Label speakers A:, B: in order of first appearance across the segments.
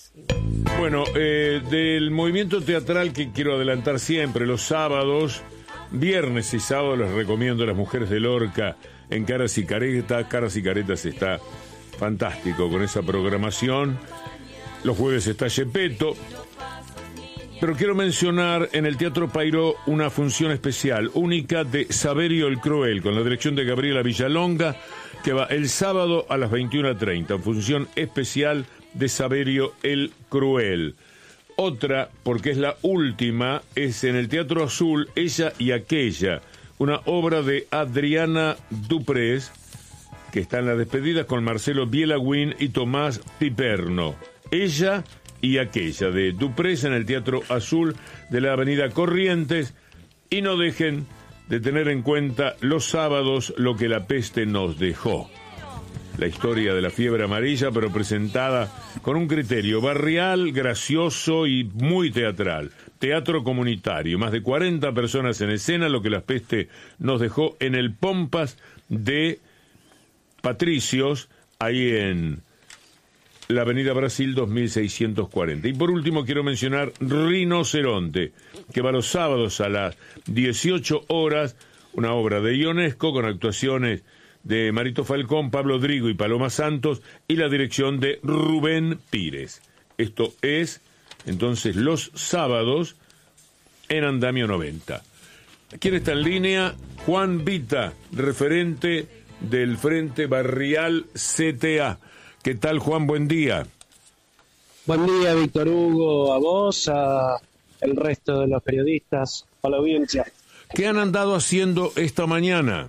A: Bueno, del movimiento teatral que quiero adelantar siempre, los sábados, viernes y sábado les recomiendo a las mujeres de Lorca en Caras y Caretas. Caras y Caretas está fantástico con esa programación. Los jueves está Gepetto. Pero quiero mencionar en el Teatro Payró una función especial, única, de Saverio el Cruel, con la dirección de Gabriela Villalonga, que va el sábado a las 21:30, función especial de Saverio el Cruel. Otra, porque es la última, es en el Teatro Azul, Ella y Aquella, una obra de Adriana Duprés, que está en las despedidas con Marcelo Bielagüín y Tomás Piperno. Ella y Aquella, de Duprés, en el Teatro Azul de la Avenida Corrientes. Y no dejen de tener en cuenta los sábados Lo que la peste nos dejó. La historia de la fiebre amarilla, pero presentada con un criterio barrial, gracioso y muy teatral. Teatro comunitario, más de 40 personas en escena, Lo que la peste nos dejó en el Pompas de Patricios, ahí en la Avenida Brasil 2640. Y por último quiero mencionar Rinoceronte, que va los sábados a las 18 horas, una obra de Ionesco con actuaciones de Marito Falcón, Pablo Drigo y Paloma Santos, y la dirección de Rubén Pires. Esto es, entonces, los sábados en Andamio 90. ¿Quién está en línea? Juan Vita, referente del Frente Barrial CTA. ¿Qué tal, Juan? Buen día.
B: Buen día, Víctor Hugo, a vos, a el resto de los periodistas, a la audiencia.
A: ¿Qué han andado haciendo esta mañana?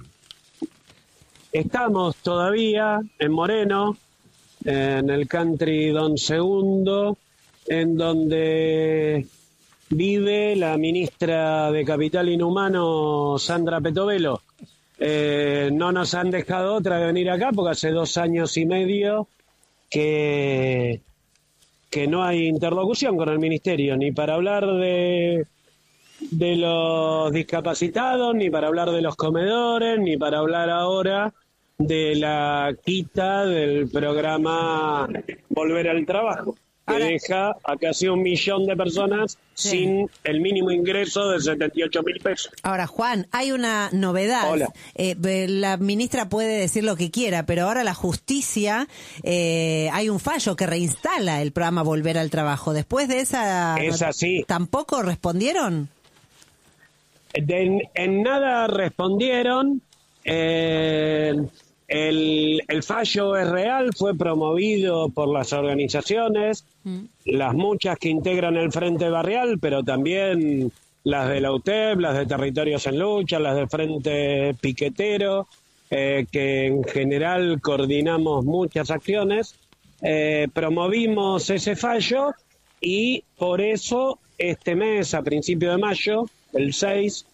B: Estamos todavía en Moreno, en el country Don Segundo, en donde vive la ministra de Capital Inhumano, Sandra Petovelo. No nos han dejado otra que venir acá, porque hace 2 años y medio que no hay interlocución con el ministerio, ni para hablar de los discapacitados, ni para hablar de los comedores, ni para hablar ahora de la quita del programa Volver al Trabajo, que ahora deja a casi 1 millón de personas sin el mínimo ingreso de 78.000 pesos.
C: Ahora, Juan, hay una novedad.
B: Hola.
C: La ministra puede decir lo que quiera, pero ahora la justicia, hay un fallo que reinstala el programa Volver al Trabajo. Después de esa...
B: Es así.
C: ¿Tampoco respondieron?
B: En nada respondieron. El fallo es real, fue promovido por las organizaciones, las muchas que integran el Frente Barrial, pero también las de la UTEP, las de Territorios en Lucha, las del Frente Piquetero, que en general coordinamos muchas acciones. Promovimos ese fallo y por eso este mes, a principio de mayo, el 6,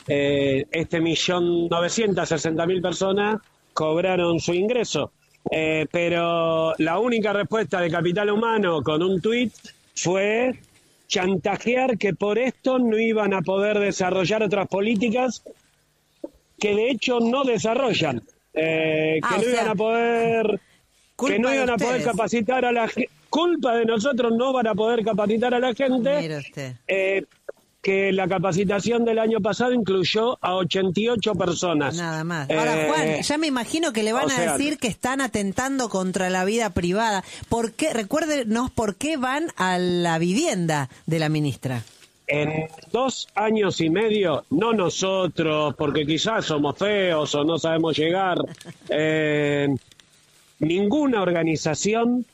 B: 1.960.000 personas cobraron su ingreso, pero la única respuesta de Capital Humano con un tuit fue chantajear que por esto no iban a poder desarrollar otras políticas que de hecho no desarrollan, que no iban a poder capacitar a la gente. Culpa de nosotros, no van a poder capacitar a la gente. Que la capacitación del año pasado incluyó a 88 personas.
C: Nada más. Ahora, Juan, ya me imagino que le van a decir que están atentando contra la vida privada. ¿Por qué? Recuérdenos por qué van a la vivienda de la ministra.
B: En 2 años y medio, no nosotros, porque quizás somos feos o no sabemos llegar, ninguna organización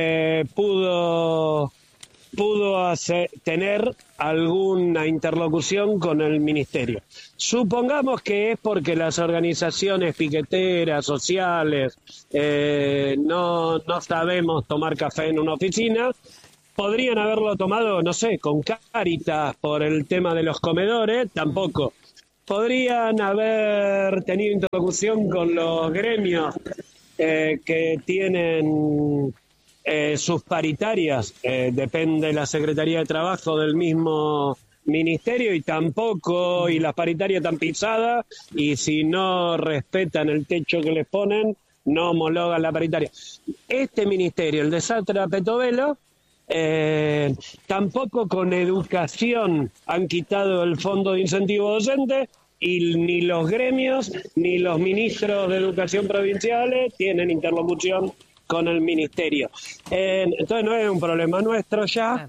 B: pudo tener alguna interlocución con el ministerio. Supongamos que es porque las organizaciones piqueteras, sociales, no sabemos tomar café en una oficina. Podrían haberlo tomado, no sé, con Cáritas por el tema de los comedores, tampoco. Podrían haber tenido interlocución con los gremios que tienen sus paritarias, depende de la Secretaría de Trabajo del mismo ministerio, y tampoco, y las paritarias están pisadas, y si no respetan el techo que les ponen, no homologan la paritaria. Este ministerio, el de Sandra Petovelo, Tampoco con educación han quitado el fondo de incentivo docente, y ni los gremios ni los ministros de educación provinciales tienen interlocución con el ministerio. Entonces no es un problema nuestro ya.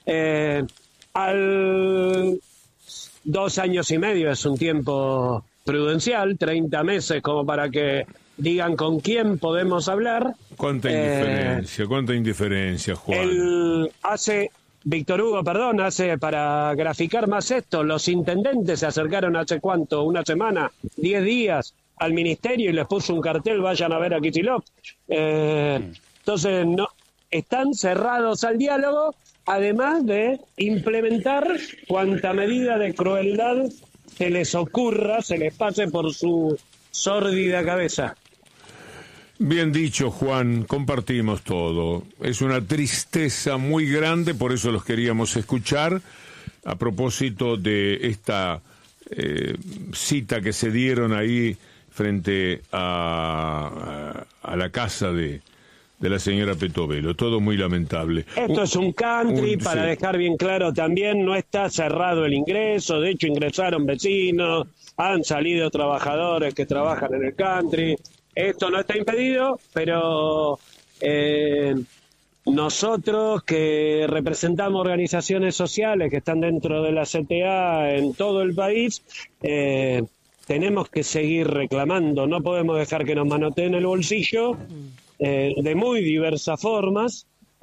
B: Al 2 años y medio es un tiempo prudencial, 30 meses como para que digan con quién podemos hablar.
A: Cuánta indiferencia, Juan.
B: Víctor Hugo, para graficar más esto, los intendentes se acercaron hace ¿cuánto? Una semana, 10 días al ministerio y les puso un cartel, vayan a ver a Kicillof. Entonces, no, están cerrados al diálogo, además de implementar cuanta medida de crueldad se les ocurra, se les pase por su sórdida cabeza.
A: Bien dicho, Juan, compartimos todo. Es una tristeza muy grande, por eso los queríamos escuchar, a propósito de esta cita que se dieron ahí frente a la casa de la señora Petovelo. Todo muy lamentable.
B: Esto es un country, para dejar bien claro también, no está cerrado el ingreso, de hecho ingresaron vecinos, han salido trabajadores que trabajan en el country. Esto no está impedido, pero nosotros que representamos organizaciones sociales que están dentro de la CTA en todo el país, tenemos que seguir reclamando. No podemos dejar que nos manoteen el bolsillo de muy diversas formas,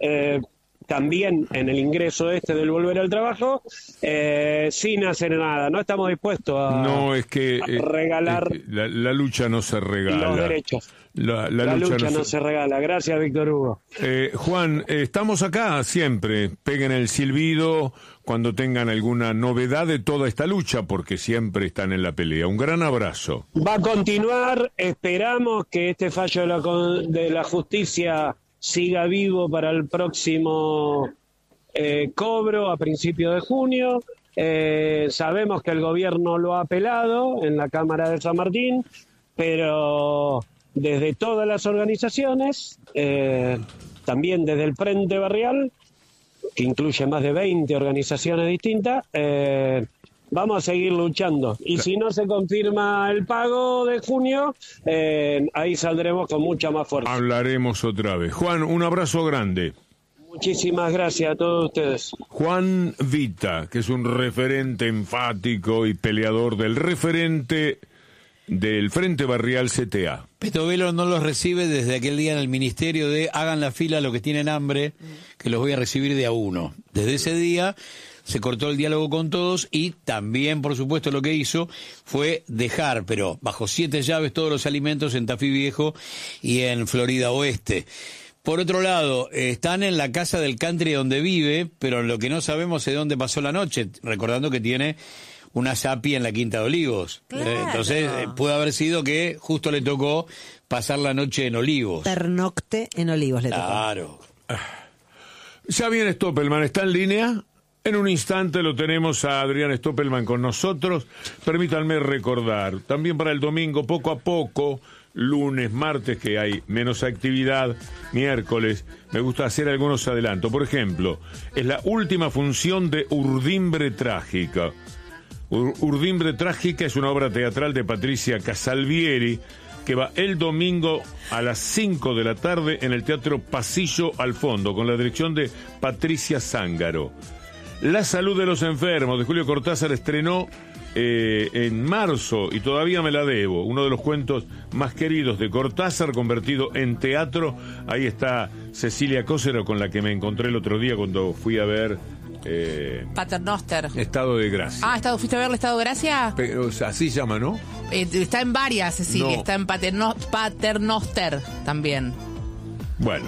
B: también en el ingreso del volver al trabajo, sin hacer nada. No estamos dispuestos a regalar
A: la lucha no se regala.
B: Los derechos. La lucha no se regala. Gracias, Víctor Hugo.
A: Juan, estamos acá siempre. Peguen el silbido cuando tengan alguna novedad de toda esta lucha, porque siempre están en la pelea. Un gran abrazo.
B: Va a continuar. Esperamos que este fallo de la justicia siga vivo para el próximo cobro a principios de junio. Sabemos que el gobierno lo ha apelado en la Cámara de San Martín, pero desde todas las organizaciones, también desde el Frente Barrial, que incluye más de 20 organizaciones distintas, vamos a seguir luchando. Y si no se confirma el pago de junio, ahí saldremos con mucha más fuerza.
A: Hablaremos otra vez. Juan, un abrazo grande.
B: Muchísimas gracias a todos ustedes.
A: Juan Vita, que es un referente enfático y peleador del referente del Frente Barrial CTA.
D: Petovelo no los recibe desde aquel día en el ministerio de hagan la fila los que tienen hambre, que los voy a recibir de a uno. Desde ese día se cortó el diálogo con todos y también, por supuesto, lo que hizo fue dejar, pero bajo 7 llaves, todos los alimentos en Tafí Viejo y en Florida Oeste. Por otro lado, están en la casa del country donde vive, pero lo que no sabemos es dónde pasó la noche, recordando que tiene una sapi en la Quinta de Olivos.
C: Claro.
D: Entonces, puede haber sido que justo le tocó pasar la noche en Olivos.
C: Pernocte en Olivos le tocó.
D: Claro.
A: Ya viene Stoppelman, ¿está en línea? En un instante lo tenemos a Adrián Stoppelman con nosotros. Permítanme recordar, también para el domingo, poco a poco, lunes, martes, que hay menos actividad, miércoles, me gusta hacer algunos adelantos. Por ejemplo, es la última función de Urdimbre Trágica. Urdimbre Trágica es una obra teatral de Patricia Casalvieri que va el domingo a las 5 de la tarde en el Teatro Pasillo al Fondo, con la dirección de Patricia Zángaro. La salud de los enfermos, de Julio Cortázar, estrenó en marzo y todavía me la debo. Uno de los cuentos más queridos de Cortázar convertido en teatro. Ahí está Cecilia Cócero, con la que me encontré el otro día cuando fui a ver
E: Paternoster.
A: Estado de Gracia.
E: ¿Fuiste a ver el Estado de Gracia?
A: Pero, o sea, así se llama, ¿no?
E: Está en varias, Cecilia.
A: No.
E: Está en Paternoster también.
A: Bueno,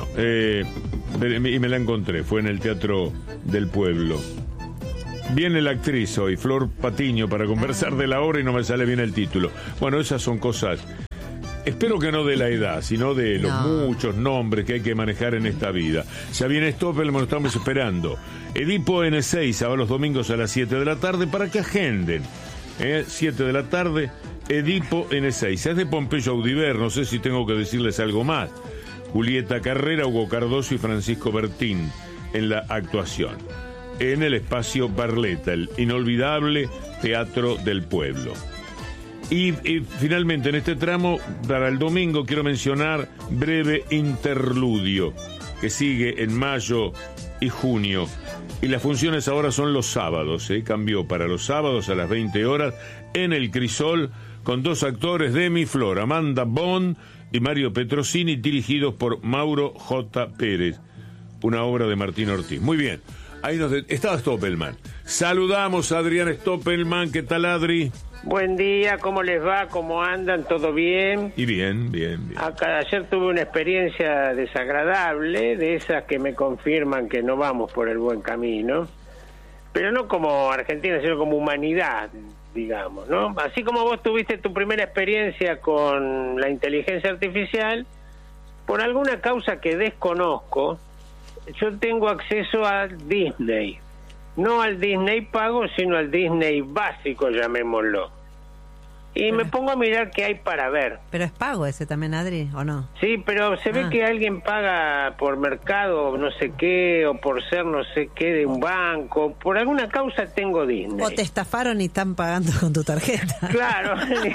A: y me la encontré. Fue en el Teatro del Pueblo. Viene la actriz hoy, Flor Patiño, para conversar de la obra y no me sale bien el título. Bueno, esas son cosas, espero que no de la edad, sino de los muchos nombres que hay que manejar en esta vida. Ya viene Stoppelman, lo estamos esperando. Edipo N6 va los domingos a las 7 de la tarde para que agenden. 7 de la tarde, Edipo N6. Es de Pompeyo Audiver, no sé si tengo que decirles algo más. Julieta Carrera, Hugo Cardoso y Francisco Bertín. en la actuación, en el espacio Barletta, el inolvidable Teatro del Pueblo. Y finalmente, en este tramo, para el domingo, quiero mencionar Breve Interludio, que sigue en mayo y junio. Y las funciones ahora son los sábados, cambió para los sábados a las 20 horas en el Crisol, con 2 actores, Demi Flor, Amanda Bond y Mario Petrosini, dirigidos por Mauro J. Pérez, una obra de Martín Ortiz. Muy bien, ahí estaba Stoppelman. Saludamos a Adrián Stoppelman. ¿Qué tal, Adri?
F: Buen día, ¿cómo les va? ¿Cómo andan? ¿Todo bien?
A: Y bien.
F: Ayer tuve una experiencia desagradable, de esas que me confirman que no vamos por el buen camino, pero no como Argentina, sino como humanidad, digamos, ¿no? Así como vos tuviste tu primera experiencia con la inteligencia artificial, por alguna causa que desconozco, yo tengo acceso a Disney. No al Disney pago, sino al Disney básico, llamémoslo. Y me pongo a mirar qué hay para ver.
C: Pero es pago ese también, Adri, ¿o no?
F: Sí, pero se ve que alguien paga por mercado no sé qué, o por ser no sé qué de un banco. Por alguna causa tengo Disney.
C: O te estafaron y están pagando con tu tarjeta.
F: Claro.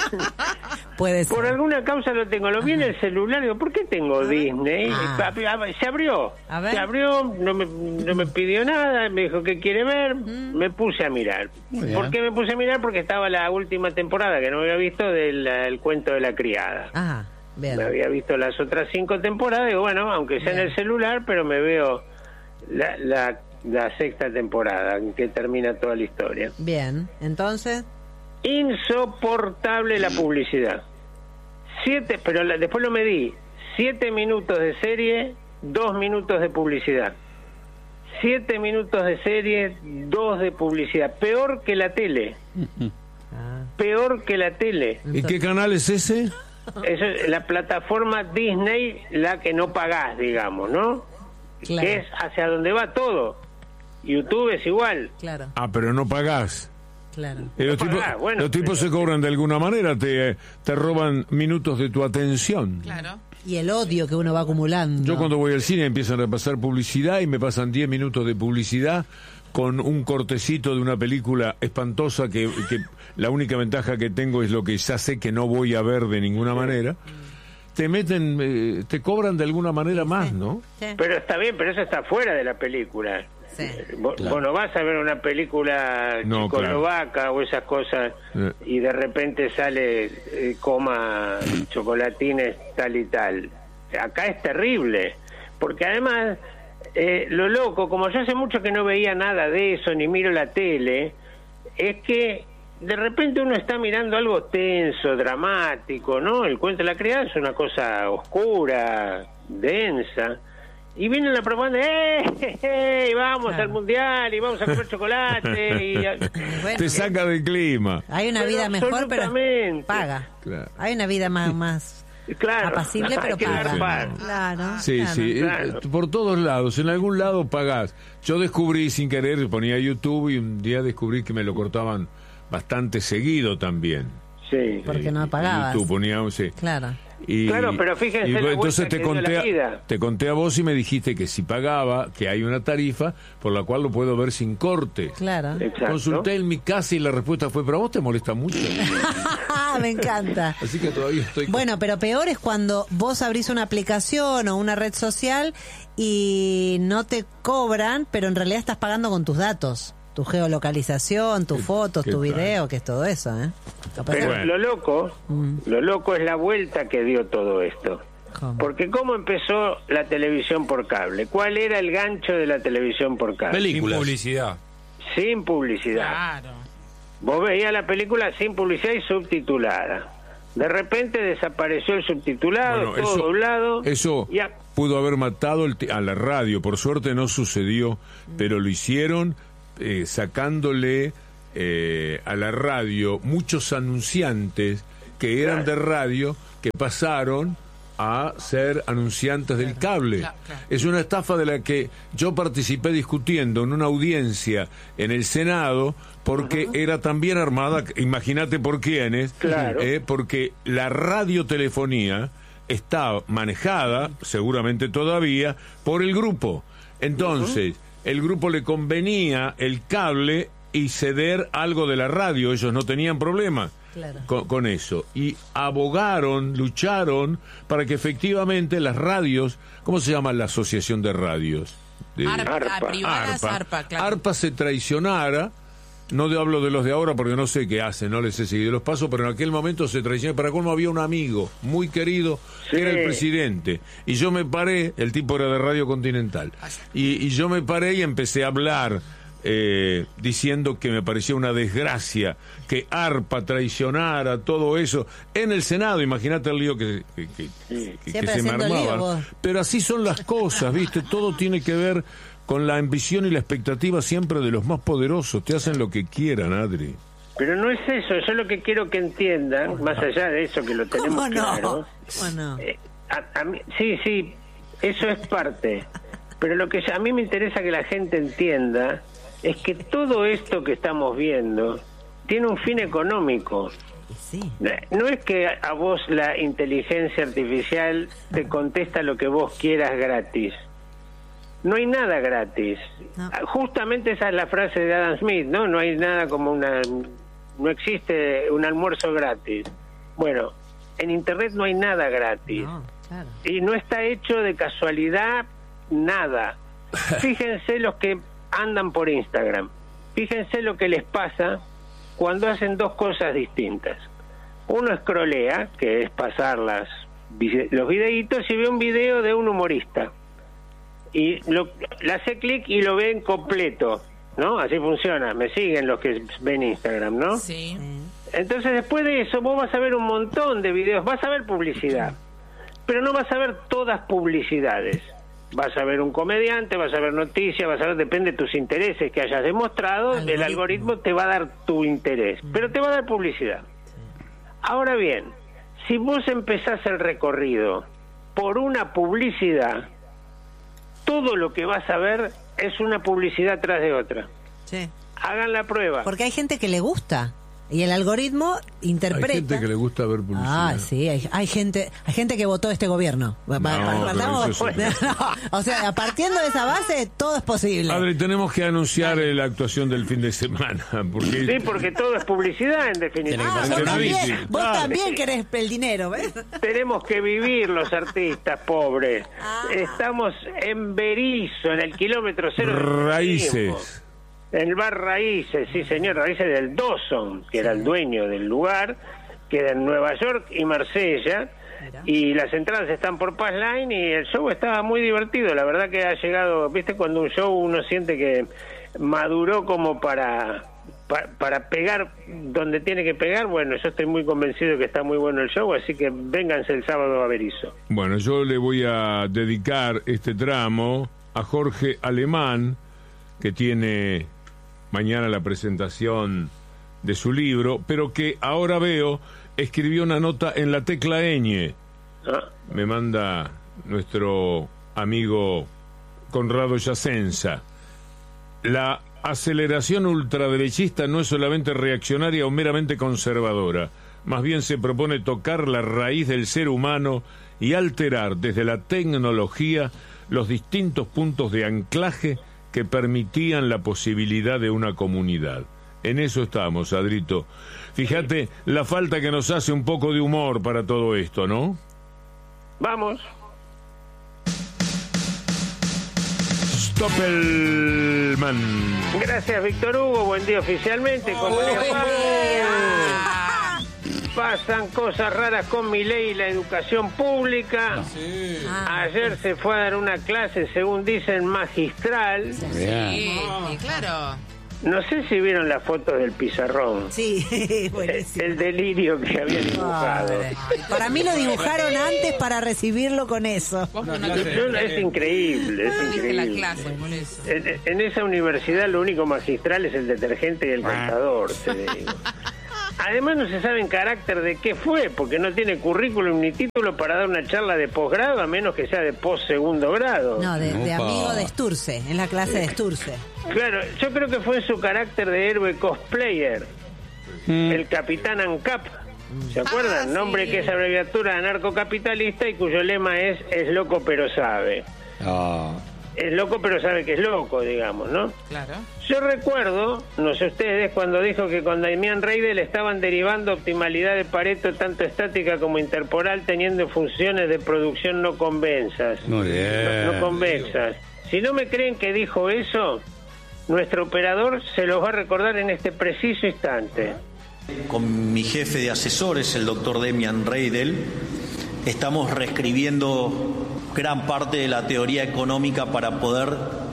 C: Puede ser.
F: Por alguna causa lo tengo. Lo vi en el celular, digo, ¿por qué tengo Disney? Se abrió. Se abrió, no me pidió nada, me dijo que quiere ver, me puse a mirar. ¿Por qué me puse a mirar? Porque estaba la última temporada que no había visto del cuento de la criada.
C: Bien.
F: Me había visto las otras 5 temporadas, digo, bueno, aunque sea en el celular, pero me veo la 6ª temporada, en que termina toda la historia.
C: Bien, entonces...
F: Insoportable la publicidad. Pero después lo medí. 7 minutos de serie, 2 minutos de publicidad. 7 minutos de serie, 2 de publicidad. Peor que la tele. Peor que la tele.
A: ¿Y qué canal es ese?
F: Eso es la plataforma Disney, la que no pagás, digamos, ¿no?
C: Claro.
F: Que es hacia donde va todo. YouTube es igual.
C: Claro.
A: Pero no pagás.
C: Claro.
A: Los tipos se cobran de alguna manera, te roban minutos de tu atención.
E: Claro.
C: Y el odio que uno va acumulando.
A: Yo cuando voy al cine empiezan a pasar publicidad y me pasan 10 minutos de publicidad con un cortecito de una película espantosa que la única ventaja que tengo es lo que ya sé que no voy a ver de ninguna manera. Te meten, te cobran de alguna manera más, ¿no?
C: Sí.
F: Pero está bien, pero eso está fuera de la película.
C: Sí.
F: Vos no vas a ver una película checoslovaca o esas cosas y de repente sale coma chocolatines tal y tal. Acá es terrible, porque además lo loco, como yo hace mucho que no veía nada de eso ni miro la tele, es que de repente uno está mirando algo tenso, dramático, ¿no? El cuento de la criada es una cosa oscura, densa. Y viene la propaganda, vamos al mundial y vamos a comer chocolate. Y
C: bueno,
A: te saca del clima.
C: Hay una vida mejor, pero paga.
A: Claro.
C: Hay una vida más apacible, pero paga. Claro.
A: Sí,
F: claro.
A: Por todos lados, en algún lado pagás. Yo descubrí sin querer, ponía YouTube y un día descubrí que me lo cortaban bastante seguido también.
F: Sí.
C: Porque no pagabas.
A: YouTube ponía,
C: Claro.
F: Claro, pero fíjense la
A: entonces
F: vuelta
A: te conté a vos y me dijiste que si pagaba, que hay una tarifa por la cual lo puedo ver sin corte.
C: Claro.
F: Exacto.
A: Consulté en mi casa y la respuesta fue, pero a vos te molesta mucho.
C: Me encanta.
A: Así que todavía estoy...
C: Bueno, pero peor es cuando vos abrís una aplicación o una red social y no te cobran, pero en realidad estás pagando con tus datos. Tu geolocalización, tus fotos, tu video, que es todo eso, ¿eh?
F: Pero bueno, lo loco es la vuelta que dio todo esto.
C: ¿Cómo?
F: Porque ¿cómo empezó la televisión por cable? ¿Cuál era el gancho de la televisión por cable?
D: Películas.
G: Sin publicidad.
F: Sin publicidad.
E: Claro.
F: Vos veías la película sin publicidad y subtitulada. De repente desapareció el subtitulado, todo doblado.
A: Eso pudo haber matado a la radio. Por suerte no sucedió, pero lo hicieron sacándole a la radio muchos anunciantes que eran de radio que pasaron a ser anunciantes del cable.
E: Claro.
A: Es una estafa de la que yo participé discutiendo en una audiencia en el Senado porque era también armada, imagínate por quiénes, porque la radiotelefonía está manejada, seguramente todavía, por el grupo. Entonces, el grupo le convenía el cable y ceder algo de la radio. Ellos no tenían problema con eso. Y abogaron, lucharon para que efectivamente las radios, ¿cómo se llama la asociación de radios? ARPA se traicionara. No hablo de los de ahora porque no sé qué hacen, no les he seguido los pasos, pero en aquel momento se traicionó. Para colmo había un amigo muy querido, que era el presidente, y yo me paré, el tipo era de Radio Continental, y yo me paré y empecé a hablar diciendo que me parecía una desgracia que ARPA traicionara todo eso en el Senado. Imagínate el lío que se me armaba. Pero así son las cosas, ¿viste? Todo tiene que ver con la ambición y la expectativa siempre de los más poderosos. Te hacen lo que quieran, Adri.
F: Pero no es eso. Yo lo que quiero que entiendan, más allá de eso que lo tenemos claro. Sí, eso es parte. Pero lo que a mí me interesa que la gente entienda es que todo esto que estamos viendo tiene un fin económico. No es que a vos la inteligencia artificial te contesta lo que vos quieras gratis. No hay nada gratis. No. Justamente esa es la frase de Adam Smith, ¿no? No hay nada como no existe un almuerzo gratis. Bueno, en Internet no hay nada gratis. No, claro. Y no está hecho de casualidad nada. Fíjense los que andan por Instagram. Fíjense lo que les pasa cuando hacen dos cosas distintas. Uno scrollea, que es pasar los videitos, y ve un video de un humorista. Y le hace clic y lo ven completo, ¿no? Así funciona. Me siguen los que ven Instagram, ¿no?
E: Sí.
F: Entonces, después de eso, vos vas a ver un montón de videos. Vas a ver publicidad, pero no vas a ver todas publicidades. Vas a ver un comediante, vas a ver noticias, vas a ver, depende de tus intereses que hayas demostrado, el algoritmo te va a dar tu interés, pero te va a dar publicidad. Ahora bien, si vos empezás el recorrido por una publicidad, todo lo que vas a ver es una publicidad tras de otra.
C: Sí.
F: Hagan la prueba.
C: Porque hay gente que le gusta y el algoritmo interpreta.
A: Hay gente que le gusta ver publicidad.
C: Ah, sí, hay gente que votó este gobierno. O sea, partiendo de esa base, todo es posible.
A: Adri, tenemos que anunciar la actuación del fin de semana.
F: Sí, porque todo es publicidad, en definitiva.
C: Vos también querés el dinero, ¿ves?
F: Tenemos que vivir los artistas pobres. Estamos en Berisso, en el kilómetro 0.
A: Raíces.
F: En el bar Raíces, sí señor, Raíces del Dawson, que era el dueño del lugar, queda en Nueva York y Marsella, y las entradas están por Passline, y el show estaba muy divertido. La verdad que ha llegado, viste, cuando un show uno siente que maduró como para pegar donde tiene que pegar. Bueno, yo estoy muy convencido que está muy bueno el show, así que vénganse el sábado a Berisso.
A: Bueno, yo le voy a dedicar este tramo a Jorge Alemán, que tiene mañana la presentación de su libro, pero que ahora veo escribió una nota en la Tecla ñ. Me manda nuestro amigo Conrado Yacenza. La aceleración ultraderechista no es solamente reaccionaria o meramente conservadora, más bien se propone tocar la raíz del ser humano y alterar desde la tecnología los distintos puntos de anclaje que permitían la posibilidad de una comunidad. En eso estamos, Adrito. Fíjate la falta que nos hace un poco de humor para todo esto, ¿no?
F: Vamos.
A: Stoppelman.
F: Gracias, Víctor Hugo. Buen día oficialmente. ¿Cómo les va? Pasan cosas raras con Milei y la educación pública. Sí. Ayer se fue a dar una clase, según dicen, magistral.
E: Sí, claro.
F: No sé si vieron las fotos del pizarrón.
C: Sí, buenísimo.
F: El delirio que había dibujado.
C: Para mí lo dibujaron antes para recibirlo con eso.
F: Es increíble, es increíble.
E: La clase, por eso.
F: En esa universidad lo único magistral es el detergente y el contador, te digo. Además no se sabe en carácter de qué fue, porque no tiene currículum ni título para dar una charla de posgrado, a menos que sea de post-segundo grado.
C: No, de amigo de Sturce, en la clase de Sturce.
F: Claro, yo creo que fue en su carácter de héroe cosplayer, el Capitán ANCAP. ¿Se acuerdan?
E: Sí.
F: Nombre que es abreviatura de anarcocapitalista y cuyo lema es loco pero sabe. es loco, pero sabe que es loco, digamos, ¿no?
E: Claro.
F: Yo recuerdo, no sé ustedes, cuando dijo que con Damián Reidel estaban derivando optimalidad de Pareto tanto estática como intertemporal, teniendo funciones de producción no convexas.
D: Muy bien.
F: No convexas. Si no me creen que dijo eso, nuestro operador se los va a recordar en este preciso instante.
G: Con mi jefe de asesores, el doctor Damián Reidel, estamos reescribiendo gran parte de la teoría económica para poder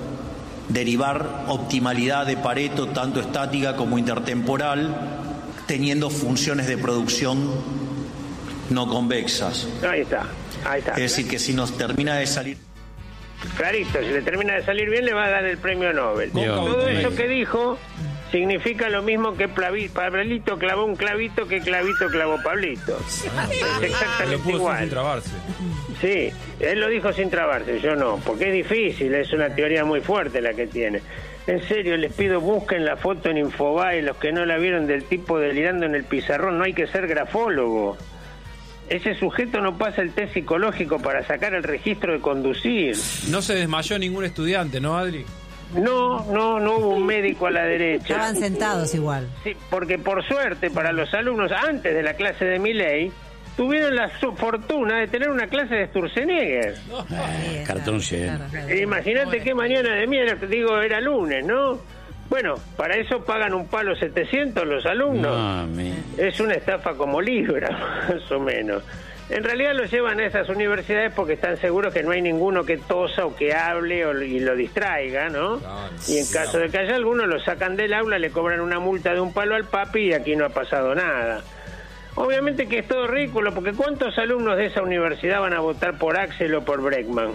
G: derivar optimalidad de Pareto, tanto estática como intertemporal, teniendo funciones de producción no convexas.
F: Ahí está.
G: Es decir, que si nos termina de salir...
F: Clarito, si le termina de salir bien, le va a dar el premio Nobel. Todo eso que dijo significa lo mismo que Pablito clavó un clavito que Clavito clavó Pablito. Es exactamente igual.
H: Sin trabarse.
F: Sí, él lo dijo sin trabarse, yo no, porque es difícil, es una teoría muy fuerte la que tiene. En serio, les pido, busquen la foto en Infobae, los que no la vieron, del tipo delirando en el pizarrón. No hay que ser grafólogo. Ese sujeto no pasa el test psicológico para sacar el registro de conducir.
H: No se desmayó ningún estudiante, ¿no, Adri?
F: No hubo un médico a la derecha.
C: Estaban sentados igual.
F: Sí, porque por suerte para los alumnos, antes de la clase de Milei, tuvieron la fortuna de tener una clase de Sturzenegger.
D: Cartón lleno.
F: Imagínate qué mañana de mierda, digo, era lunes, ¿no? Bueno, para eso pagan un palo 700 los alumnos.
D: Mami.
F: Es una estafa como Libra, más o menos. En realidad lo llevan a esas universidades porque están seguros que no hay ninguno que tosa o que hable y lo distraiga, ¿no? Y en caso de que haya alguno, lo sacan del aula, le cobran una multa de un palo al papi y aquí no ha pasado nada. Obviamente que es todo ridículo, porque ¿cuántos alumnos de esa universidad van a votar por Axel o por Breckman?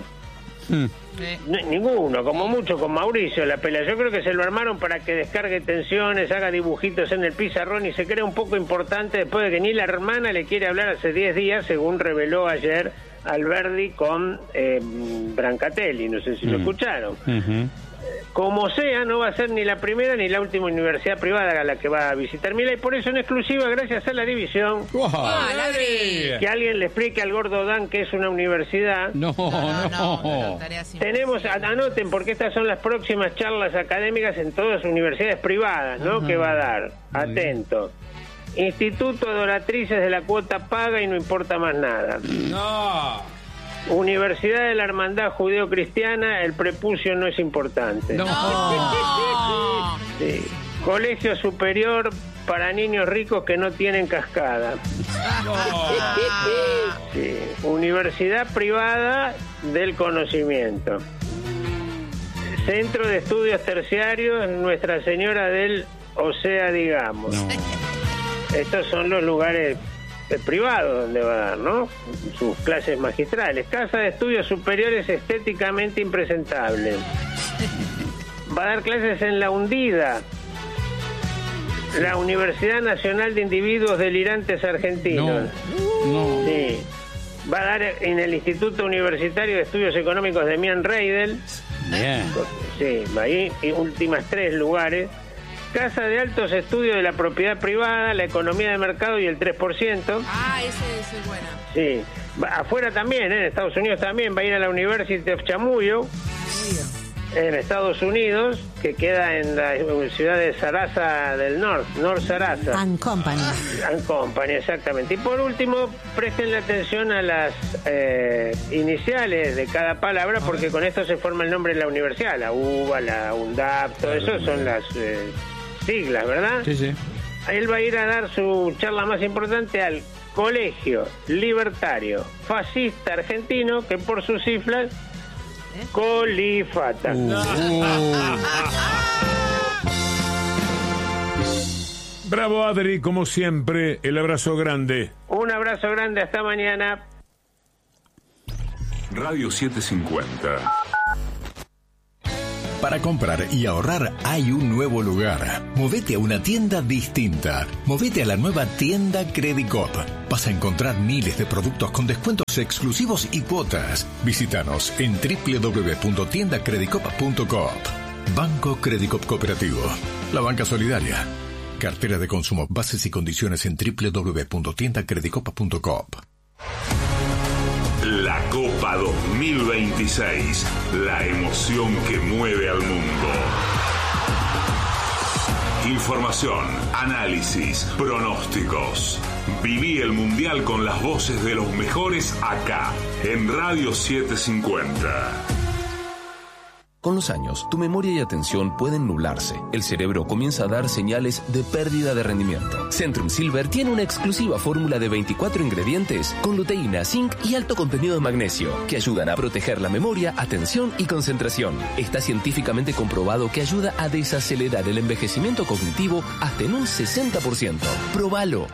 F: Ninguno, como mucho con Mauricio la pelea. Yo creo que se lo armaron para que descargue tensiones, haga dibujitos en el pizarrón y se crea un poco importante después de que ni la hermana le quiere hablar hace 10 días, según reveló ayer Alberdi con Brancatelli. No sé si lo escucharon. Como sea, no va a ser ni la primera ni la última universidad privada a la que va a visitar Milei, por eso en exclusiva, gracias a la división, que alguien le explique al gordo Dan que es una universidad.
E: No,
F: Tenemos, anoten, porque estas son las próximas charlas académicas en todas las universidades privadas, ¿no? Que va a dar. Atento. Instituto de Oratrices de la cuota paga y no importa más nada.
H: No.
F: Universidad de la Hermandad Judeo-Cristiana, el prepucio no es importante. Sí. Colegio superior para niños ricos que no tienen cascada. Sí. Universidad privada del conocimiento. Centro de Estudios Terciarios Nuestra Señora del Osea, digamos. Estos son los lugares privado donde va a dar, ¿no? Sus clases magistrales. Casa de Estudios Superiores estéticamente impresentable. Va a dar clases en La Hundida, la Universidad Nacional de Individuos Delirantes Argentinos. Sí. Va a dar en el Instituto Universitario de Estudios Económicos de Damián Reidel.
D: Bien.
F: Sí, ahí y últimas 3 lugares. Casa de Altos Estudios de la Propiedad Privada, la Economía de Mercado y el 3%.
E: Ese es buena.
F: Sí. Afuera también, en Estados Unidos también, va a ir a la University of Chamuyo, en Estados Unidos, que queda en la ciudad de Sarasa del North Sarasa.
C: And Company.
F: And Company, exactamente. Y por último, presten la atención a las iniciales de cada palabra, porque con esto se forma el nombre de la universidad. La UBA, la UNDAP, todo eso son las siglas, ¿verdad?
D: Sí.
F: Él va a ir a dar su charla más importante al Colegio Libertario Fascista Argentino, que por sus cifras Colifata.
A: Bravo, Adri, como siempre, el abrazo grande.
F: Un abrazo grande, hasta mañana.
I: Radio 750.
J: Para comprar y ahorrar hay un nuevo lugar. Movete a una tienda distinta. Movete a la nueva tienda Credicop. Vas a encontrar miles de productos con descuentos exclusivos y cuotas. Visítanos en www.tiendacredicop.coop. Banco Credicop Cooperativo. La banca solidaria. Cartera de consumo. Bases y condiciones en www.tiendacredicop.coop.
I: La Copa Copa 2026. La emoción que mueve al mundo. Información, análisis, pronósticos. Viví el Mundial con las voces de los mejores acá, en Radio 750.
K: Con los años, tu memoria y atención pueden nublarse. El cerebro comienza a dar señales de pérdida de rendimiento. Centrum Silver tiene una exclusiva fórmula de 24 ingredientes con luteína, zinc y alto contenido de magnesio que ayudan a proteger la memoria, atención y concentración. Está científicamente comprobado que ayuda a desacelerar el envejecimiento cognitivo hasta en un 60%. ¡Próbalo!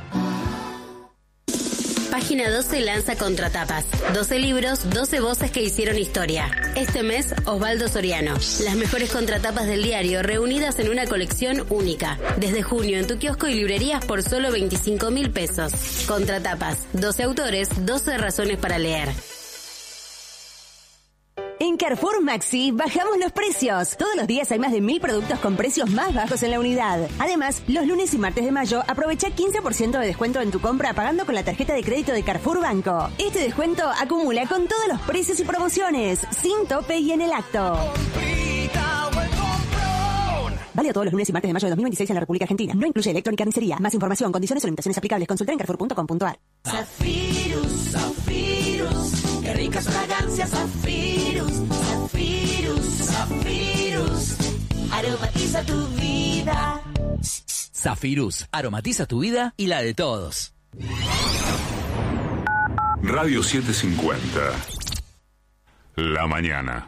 L: Página 12 lanza Contratapas. 12 libros, 12 voces que hicieron historia. Este mes, Osvaldo Soriano. Las mejores contratapas del diario reunidas en una colección única. Desde junio en tu kiosco y librerías por solo 25.000 pesos. Contratapas. 12 autores, 12 razones para leer.
M: En Carrefour Maxi bajamos los precios. Todos los días hay más de 1.000 productos con precios más bajos en la unidad. Además, los lunes y martes de mayo aprovecha 15% de descuento en tu compra pagando con la tarjeta de crédito de Carrefour Banco. Este descuento acumula con todos los precios y promociones, sin tope y en el acto. Válido todos los lunes y martes de mayo de 2026 en la República Argentina. No incluye electrónica ni carnicería. Más información, condiciones o limitaciones aplicables. Consulta en carrefour.com.ar.
N: Zafirus, Zafirus, qué ricas fragancias, Zafirus, Zafirus, Zafirus, aromatiza tu vida.
O: Zafirus, aromatiza tu vida y la de todos.
I: Radio 750. La mañana.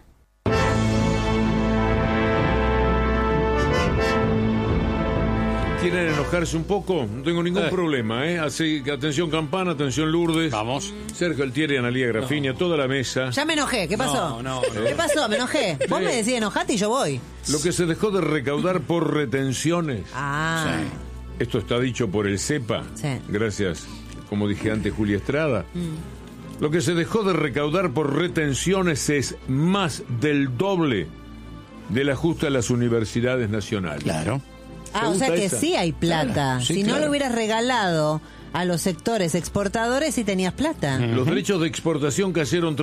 A: ¿Quieren enojarse un poco? No tengo ningún problema, ¿eh? Así que atención Campana, atención Lourdes.
D: Vamos.
A: Sergio Altieri, Analía Grafinia, toda la mesa.
C: Ya me enojé, ¿qué pasó? ¿Qué pasó? Me enojé. Vos me decís enojate y yo voy.
A: Lo que se dejó de recaudar por retenciones.
C: Ah.
A: Sí. Esto está dicho por el CEPA.
C: Sí.
A: Gracias, como dije antes, Julia Estrada. Lo que se dejó de recaudar por retenciones es más del doble del ajuste a las universidades nacionales.
D: Claro.
C: Ah, o sea que sí hay plata.
A: Claro, sí,
C: si no lo hubieras regalado a los sectores exportadores, sí tenías plata.
A: Los derechos de exportación cayeron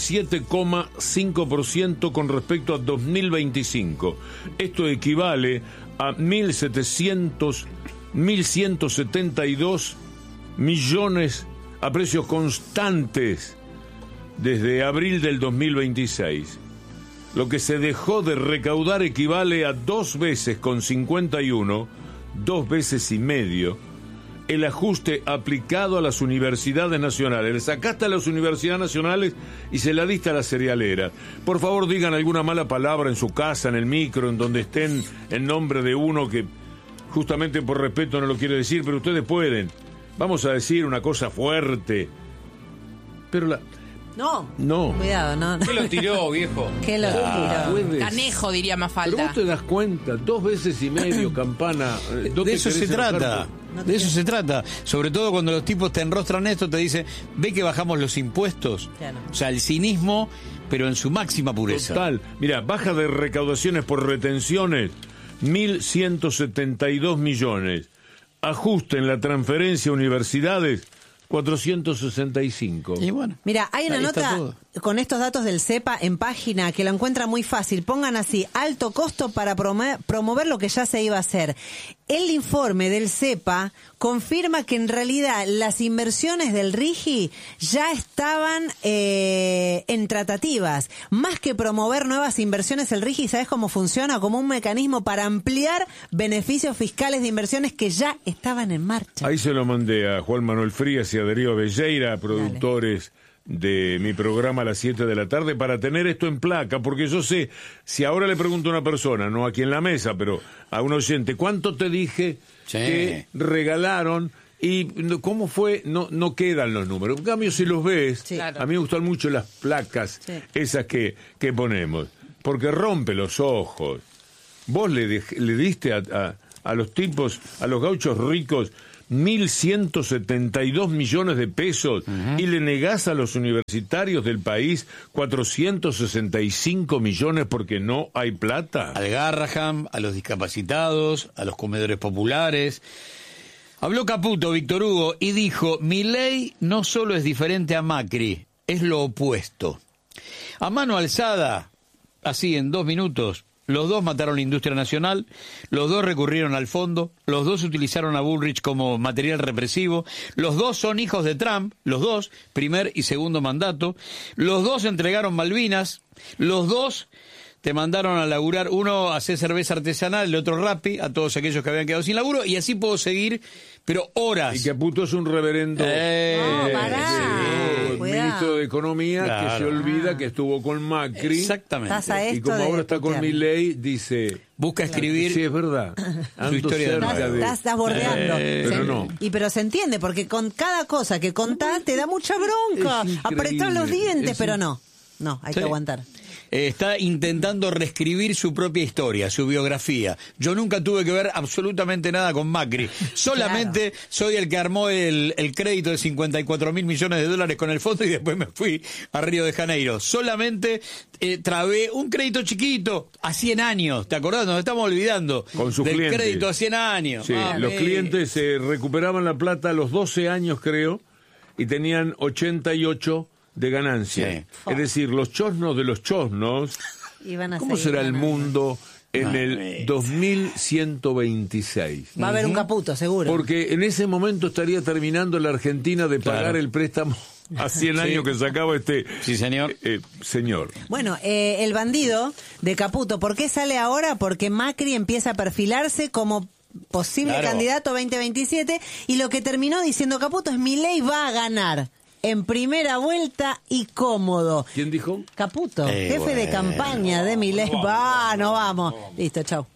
A: 37,5% con respecto a 2025. Esto equivale a 1.172 millones a precios constantes desde abril del 2026. Lo que se dejó de recaudar equivale a 2 veces con 51, 2 veces y medio, el ajuste aplicado a las universidades nacionales. Le sacaste a las universidades nacionales y se la diste a las cerealeras. Por favor, digan alguna mala palabra en su casa, en el micro, en donde estén, en nombre de uno que justamente por respeto no lo quiere decir, pero ustedes pueden. Vamos a decir una cosa fuerte. Pero
C: No. Cuidado, no.
H: ¿Qué lo tiró, viejo?
C: ¿Qué lo tiró?
E: Canejo, diría Mafalda.
A: Pero vos te das cuenta, 2 veces y medio, Campana.
D: De eso se trata. De eso se trata. Sobre todo cuando los tipos te enrostran esto, te dicen, ve que bajamos los impuestos.
C: Claro.
D: O sea, el cinismo, pero en su máxima pureza.
A: Total. Mira, baja de recaudaciones por retenciones, 1.172 millones. Ajuste en la transferencia a universidades, 465.
D: Y bueno,
C: mira, hay una nota con estos datos del CEPA en página que lo encuentra muy fácil. Pongan así, alto costo para promover lo que ya se iba a hacer. El informe del CEPA confirma que en realidad las inversiones del RIGI ya estaban en tratativas. Más que promover nuevas inversiones, el RIGI, ¿sabes cómo funciona? Como un mecanismo para ampliar beneficios fiscales de inversiones que ya estaban en marcha.
A: Ahí se lo mandé a Juan Manuel Frías y a Darío Belleira, productores de mi programa a las 7 de la tarde, para tener esto en placa, porque yo sé, si ahora le pregunto a una persona, no aquí en la mesa, pero a un oyente, ¿cuánto te dije que regalaron? Y cómo fue, no quedan los números. En cambio, si los ves, a mí me gustan mucho las placas, esas que ponemos, porque rompe los ojos. Vos le diste a los tipos, a los gauchos ricos, 1.172 millones de pesos y le negás a los universitarios del país 465 millones porque no hay plata.
D: Al Garraham, a los discapacitados, a los comedores populares. Habló Caputo, Víctor Hugo, y dijo, Milei no solo es diferente a Macri, es lo opuesto. A mano alzada, así en 2 minutos, los dos mataron la industria nacional, los dos recurrieron al fondo, los dos utilizaron a Bullrich como material represivo, los dos son hijos de Trump, los dos, primer y segundo mandato, los dos entregaron Malvinas, los dos te mandaron a laburar, uno a hacer cerveza artesanal, el otro Rappi, a todos aquellos que habían quedado sin laburo, y así puedo seguir, pero horas.
A: Y Caputo es un reverendo ministro de Economía, claro, que se olvida que estuvo con Macri.
D: Exactamente.
A: Y como ahora está con Milei, dice...
D: Busca escribir...
A: Sí, es verdad.
D: Su historia
C: Estás bordeando.
A: Pero no.
C: Pero se entiende, porque con cada cosa que contás te da mucha bronca. Apretás los dientes, pero no. No, hay que aguantar.
D: Está intentando reescribir su propia historia, su biografía. Yo nunca tuve que ver absolutamente nada con Macri. Solamente soy el que armó el crédito de 54.000 millones de dólares con el fondo y después me fui a Río de Janeiro. Solamente trabé un crédito chiquito a 100 años. ¿Te acordás? Nos estamos olvidando
A: con sus
D: del
A: clientes.
D: Crédito a 100 años.
A: Sí, los clientes recuperaban la plata a los 12 años, creo, y tenían 88 de ganancia. Sí. Es decir, los chosnos de los chosnos. ¿Cómo será el mundo en el 2126?
C: Va a haber un Caputo, seguro.
A: Porque en ese momento estaría terminando la Argentina de pagar el préstamo a 100 años que sacaba este...
D: Sí, señor.
A: Señor.
C: Bueno, el bandido de Caputo, ¿por qué sale ahora? Porque Macri empieza a perfilarse como posible candidato 2027 y lo que terminó diciendo Caputo es: Milei va a ganar en primera vuelta y cómodo.
A: ¿Quién dijo?
C: Caputo, jefe de campaña de Milei. No vamos. Listo, chau.